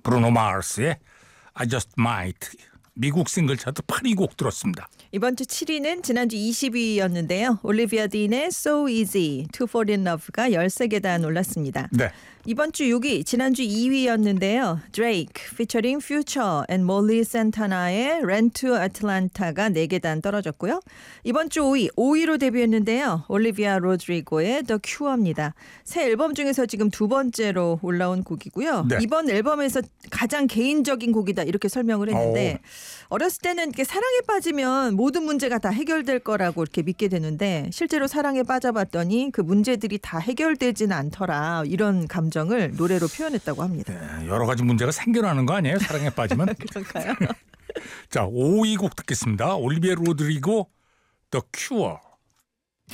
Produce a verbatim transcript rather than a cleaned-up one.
브루노 마르스의 I Just Might. 미국 싱글 차트 팔 위 곡 들었습니다. 이번 주 칠 위는 지난주 이십 위였는데요. 올리비아 딘의 So Easy to Fall in Love가 열세 계단 올랐습니다. 네. 이번 주 육 위, 지난주 이 위였는데요. Drake featuring Future and Molly Santana의 Rent to Atlanta가 네 계단 떨어졌고요. 이번 주 오 위, 오 위로 데뷔했는데요. 올리비아 로드리고의 The Cure입니다. 새 앨범 중에서 지금 두 번째로 올라온 곡이고요. 네. 이번 앨범에서 가장 개인적인 곡이다 이렇게 설명을 했는데 오. 어렸을 때는 이렇게 사랑에 빠지면 모든 문제가 다 해결될 거라고 이렇게 믿게 되는데 실제로 사랑에 빠져봤더니 그 문제들이 다 해결되지는 않더라 이런 감정을 노래로 표현했다고 합니다. 네, 여러 가지 문제가 생겨나는 거 아니에요? 사랑에 빠지면. 그런가요? 자, 오 위 곡 듣겠습니다. 올리비아 로드리고 The Cure.